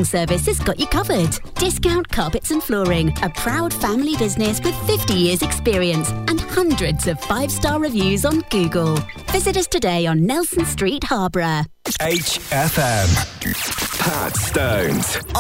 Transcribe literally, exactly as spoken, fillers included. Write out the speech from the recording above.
cleaning service has got you covered. Discount Carpets and Flooring, a proud family business with fifty years experience and hundreds of five-star reviews on Google. Visit us today on Nelson Street, Harborough. H F M. Pat Stones.